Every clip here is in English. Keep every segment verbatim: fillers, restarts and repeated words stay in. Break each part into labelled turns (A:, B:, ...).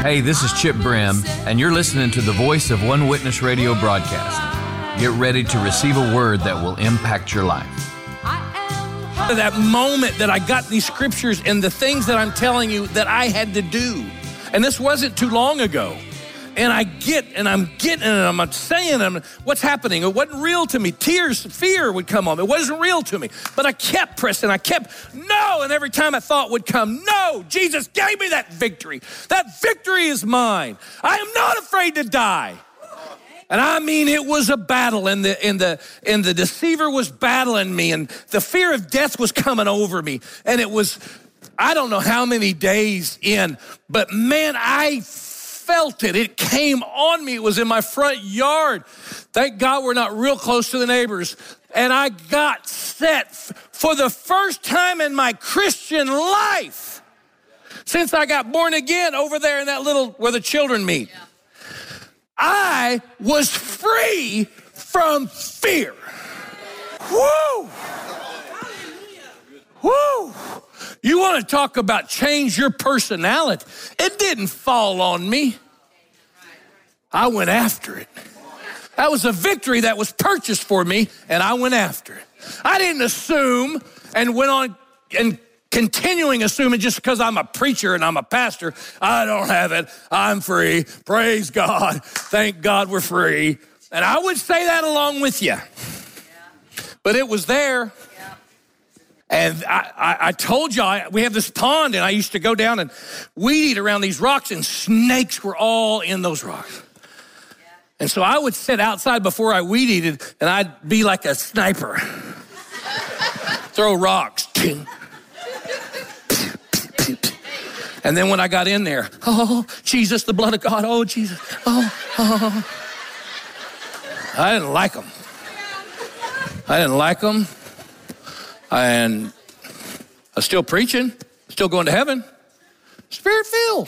A: Hey, this is Chip Brim, and you're listening to the Voice of One Witness radio broadcast. Get ready to receive a word that will impact your life.
B: That moment that I got these scriptures and the things that I'm telling you that I had to do. And this wasn't too long ago. And I get, and I'm getting, and I'm saying, I'm, what's happening? It wasn't real to me. Tears, fear would come on me. It wasn't real to me. But I kept pressing. I kept, no. And every time a thought would come, no, Jesus gave me that victory. That victory is mine. I am not afraid to die. And I mean, it was a battle, and the and the and the deceiver was battling me, and the fear of death was coming over me. And it was, I don't know how many days in, but man, I felt it. It came on me. It was in my front yard. Thank God we're not real close to the neighbors. And I got set for the first time in my Christian life since I got born again over there in that little, where the children meet. Yeah. I was free from fear. Woo! Woo! You want to talk about change your personality? It didn't fall on me. I went after it. That was a victory that was purchased for me, and I went after it. I didn't assume and went on and continuing assuming just because I'm a preacher and I'm a pastor, I don't have it. I'm free. Praise God. Thank God we're free. And I would say that along with you. Yeah. But it was there. Yeah. And I, I, I told you, I, we have this pond, and I used to go down and weed eat around these rocks, and snakes were all in those rocks. Yeah. And so I would sit outside before I weed eated, and I'd be like a sniper. Throw rocks. And then when I got in there, oh, Jesus, the blood of God, oh, Jesus, oh, oh. I didn't like them. I didn't like them. And I was still preaching, still going to heaven, Spirit-filled.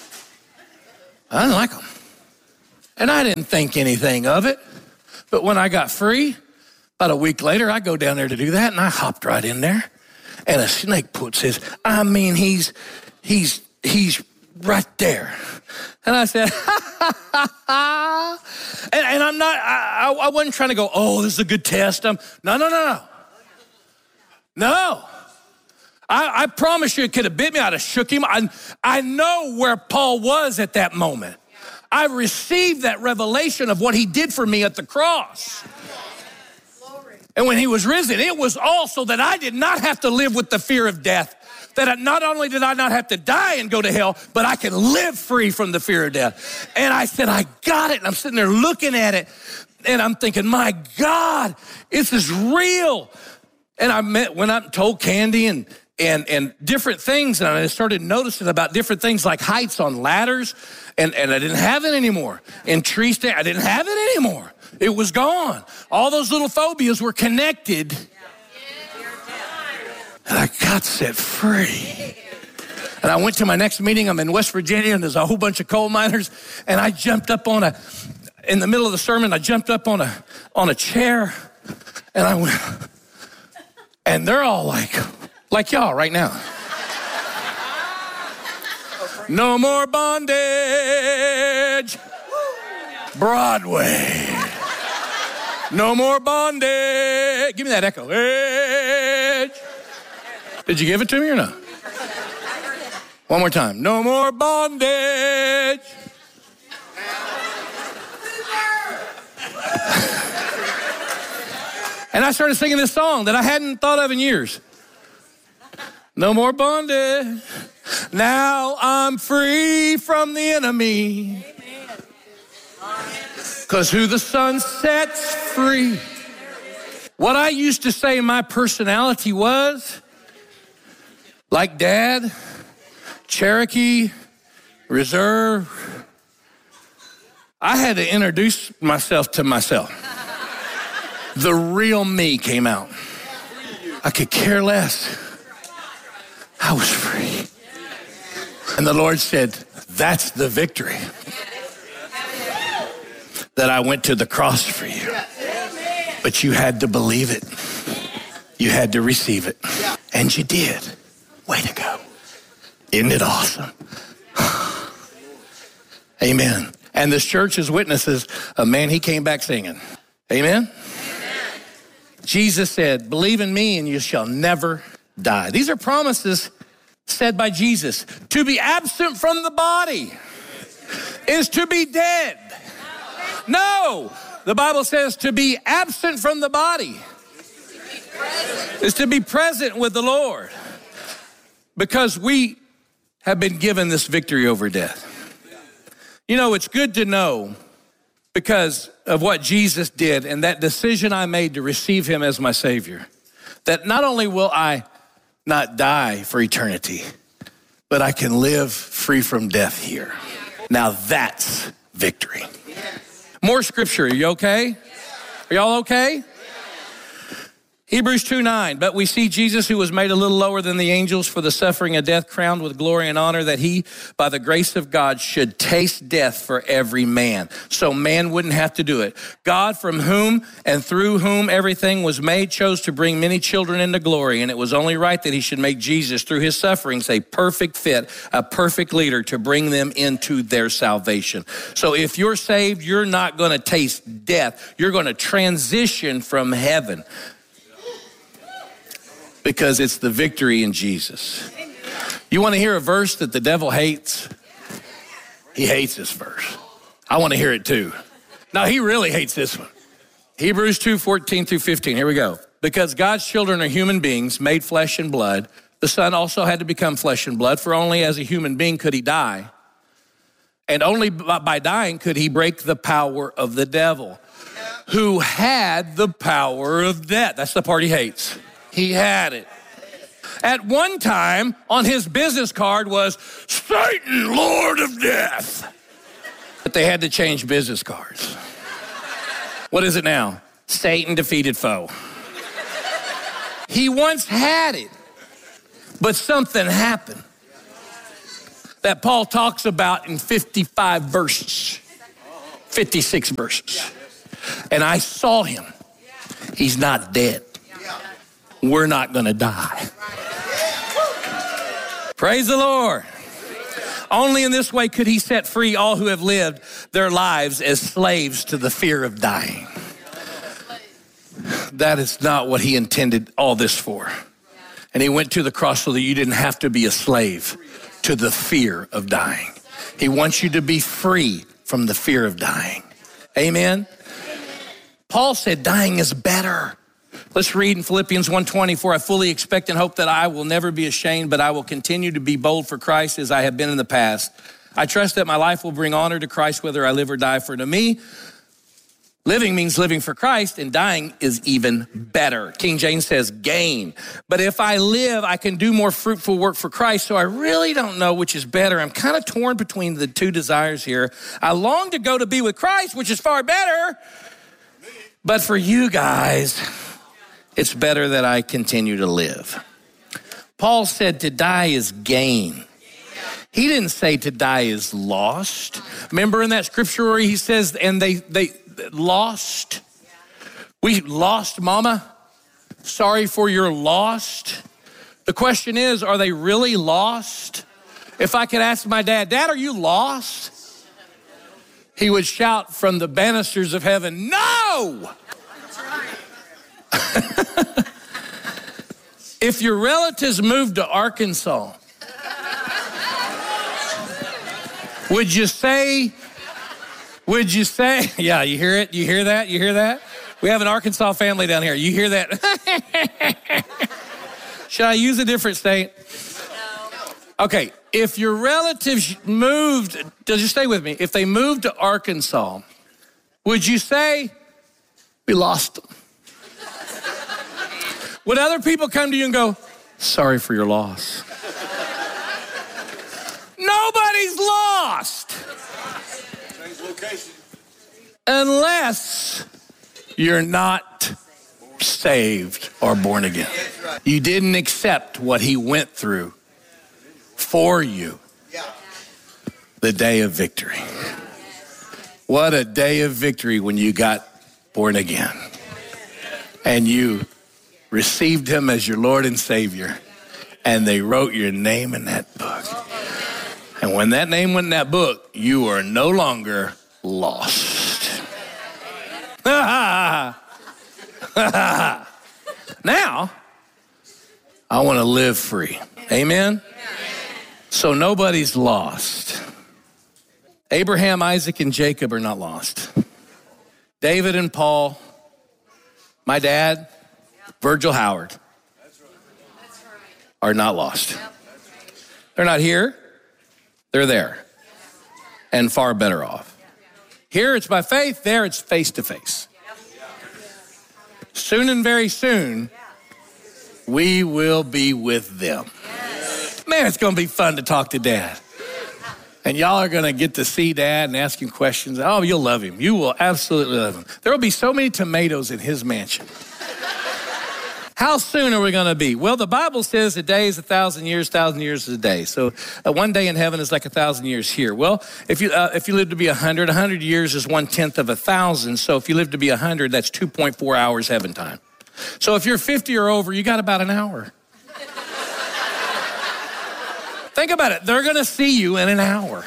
B: I didn't like them. And I didn't think anything of it. But when I got free, about a week later, I go down there to do that, and I hopped right in there. And a snake puts his, I mean, he's, he's, he's right there. And I said, ha, ha, ha, ha. And, and I'm not, I, I wasn't trying to go, oh, this is a good test. I'm, no, no, no, no. No. I, I promise you it could have bit me. I'd have shook him. I, I know where Paul was at that moment. I received that revelation of what he did for me at the cross. And when he was risen, it was also that I did not have to live with the fear of death. That not only did I not have to die and go to hell, but I could live free from the fear of death. And I said, I got it. And I'm sitting there looking at it, and I'm thinking, my God, this is real. And I met, went up and told Candy and and and different things, and I started noticing about different things like heights on ladders, and, and I didn't have it anymore. In tree stand, I didn't have it anymore. It was gone. All those little phobias were connected. And I got set free. And I went to my next meeting. I'm in West Virginia, and there's a whole bunch of coal miners. And I jumped up on a, in the middle of the sermon, I jumped up on a, on a chair, and I went, and they're all like, like y'all right now. No more bondage. Broadway. No more bondage. Give me that echo. Edge. Did you give it to me or no? One more time. No more bondage. And I started singing this song that I hadn't thought of in years. No more bondage. Now I'm free from the enemy. Because who the Son sets free. What I used to say my personality was, like Dad, Cherokee, reserve. I had to introduce myself to myself. The real me came out. I could care less. I was free. And the Lord said, that's the victory. That I went to the cross for you. But you had to believe it. You had to receive it. And you did. Way to go. Isn't it awesome? Amen. And this church is witnesses of, man, he came back singing. Amen? Amen. Jesus said, believe in me and you shall never die. These are promises said by Jesus. To be absent from the body is to be dead. No, the Bible says to be absent from the body is to be present with the Lord, because we have been given this victory over death. You know, it's good to know, because of what Jesus did and that decision I made to receive him as my Savior, that not only will I not die for eternity, but I can live free from death here. Now that's victory. More scripture. Are you okay? Are y'all okay? Hebrews two nine, but we see Jesus, who was made a little lower than the angels for the suffering of death, crowned with glory and honor, that he, by the grace of God, should taste death for every man. So man wouldn't have to do it. God, from whom and through whom everything was made, chose to bring many children into glory. And it was only right that he should make Jesus, through his sufferings, a perfect fit, a perfect leader to bring them into their salvation. So if you're saved, you're not going to taste death. You're going to transition from heaven, because it's the victory in Jesus. You want to hear a verse that the devil hates? He hates this verse. I want to hear it too. No, he really hates this one. Hebrews two fourteen through fifteen. Here we go. Because God's children are human beings made flesh and blood, the Son also had to become flesh and blood, for only as a human being could he die. And only by dying could he break the power of the devil, who had the power of death. That's the part he hates. He had it. At one time, on his business card was Satan, Lord of Death. But they had to change business cards. What is it now? Satan, defeated foe. He once had it, but something happened that Paul talks about in fifty-five verses, fifty-six verses. And I saw him. He's not dead. We're not going to die. Praise the Lord. Only in this way could he set free all who have lived their lives as slaves to the fear of dying. That is not what he intended all this for. And he went to the cross so that you didn't have to be a slave to the fear of dying. He wants you to be free from the fear of dying. Amen. Paul said dying is better. Let's read in Philippians one twenty, for I fully expect and hope that I will never be ashamed, but I will continue to be bold for Christ as I have been in the past. I trust that my life will bring honor to Christ whether I live or die. For to me, living means living for Christ, and dying is even better. King James says gain. But if I live, I can do more fruitful work for Christ. So I really don't know which is better. I'm kind of torn between the two desires here. I long to go to be with Christ, which is far better. But for you guys, it's better that I continue to live. Paul said to die is gain. He didn't say to die is lost. Remember in that scripture where he says, and they, they lost? We lost, mama. Sorry for your lost. The question is, are they really lost? If I could ask my dad, Dad, are you lost? He would shout from the banisters of heaven, no! If your relatives moved to Arkansas, would you say, would you say, yeah, you hear it? You hear that? You hear that? We have an Arkansas family down here. You hear that? Should I use a different state? No. Okay, if your relatives moved, just stay with me. If they moved to Arkansas, would you say, we lost them? Would other people come to you and go, sorry for your loss? Nobody's lost. Unless you're not saved or born again. You didn't accept what he went through for you. The day of victory. What a day of victory when you got born again. And you received him as your Lord and Savior, and they wrote your name in that book. And when that name went in that book, you are no longer lost. Now, I want to live free. Amen? So nobody's lost. Abraham, Isaac, and Jacob are not lost. David and Paul, my dad, Virgil Howard, are not lost. They're not here. They're there. And far better off. Here it's by faith. There it's face to face. Soon and very soon, we will be with them. Man, it's going to be fun to talk to Dad. And y'all are going to get to see Dad and ask him questions. Oh, you'll love him. You will absolutely love him. There will be so many tomatoes in his mansion. How soon are we going to be? Well, the Bible says a day is a thousand years, thousand years is a day. So uh, one day in heaven is like a thousand years here. Well, if you uh, if you live to be a hundred, a hundred years is one tenth of a thousand. So if you live to be a hundred, that's two point four hours heaven time. So if you're fifty or over, you got about an hour. Think about it. They're going to see you in an hour.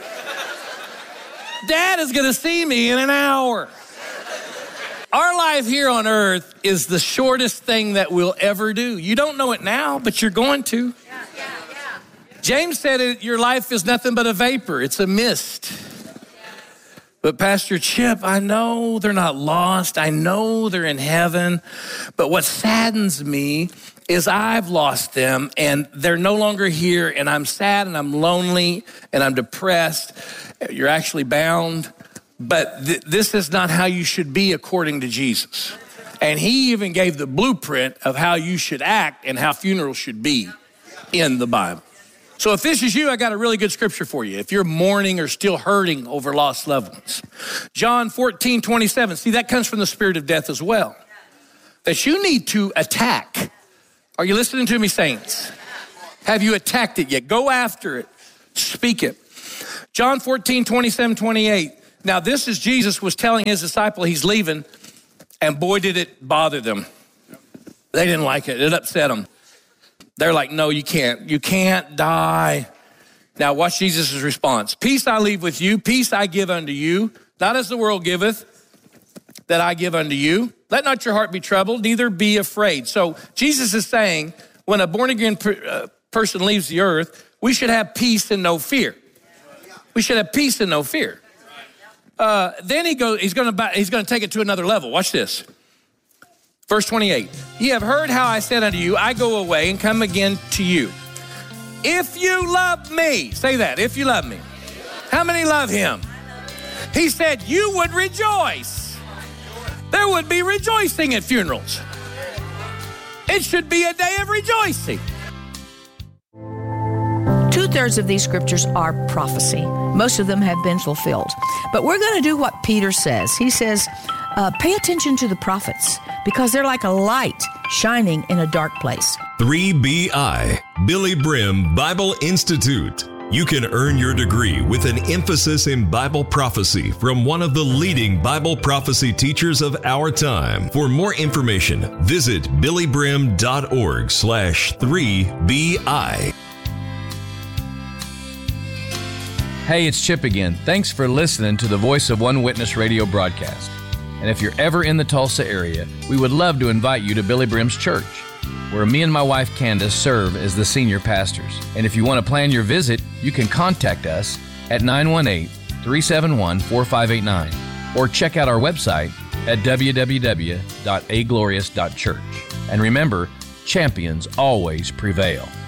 B: Dad is going to see me in an hour. Our life here on earth is the shortest thing that we'll ever do. You don't know it now, but you're going to. Yeah, yeah, yeah. James said it, your life is nothing but a vapor. It's a mist. But Pastor Chip, I know they're not lost. I know they're in heaven. But what saddens me is I've lost them and they're no longer here and I'm sad and I'm lonely and I'm depressed. You're actually bound. But th- this is not how you should be according to Jesus. And he even gave the blueprint of how you should act and how funerals should be in the Bible. So if this is you, I got a really good scripture for you. If you're mourning or still hurting over lost loved ones. John fourteen twenty-seven. See, that comes from the spirit of death as well. That you need to attack. Are you listening to me, saints? Have you attacked it yet? Go after it. Speak it. John fourteen twenty-seven, twenty-eight. Now, this is Jesus was telling his disciple he's leaving, and boy, did it bother them. They didn't like it. It upset them. They're like, no, you can't. You can't die. Now, watch Jesus' response. Peace I leave with you. Peace I give unto you. Not as the world giveth, that I give unto you. Let not your heart be troubled, neither be afraid. So Jesus is saying, when a born-again per, uh, person leaves the earth, we should have peace and no fear. We should have peace and no fear. Uh, then he goes. He's going to he's going to take it to another level. Watch this. Verse twenty-eight. Ye have heard how I said unto you, I go away and come again to you. If you love me, say that. If you love me, how many love him? He said you would rejoice. There would be rejoicing at funerals. It should be a day of rejoicing.
C: Two-thirds of these scriptures are prophecy. Most of them have been fulfilled. But we're going to do what Peter says. He says, uh, pay attention to the prophets because they're like a light shining in a dark place.
D: three B I, Billy Brim Bible Institute. You can earn your degree with an emphasis in Bible prophecy from one of the leading Bible prophecy teachers of our time. For more information, visit billybrim.org slash 3BI.
A: Hey, it's Chip again. Thanks for listening to the Voice of One Witness radio broadcast. And if you're ever in the Tulsa area, we would love to invite you to Billy Brim's church, where me and my wife Candace serve as the senior pastors. And if you want to plan your visit, you can contact us at nine one eight, three seven one, four five eight nine or check out our website at w w w dot a glorious dot church. And remember, champions always prevail.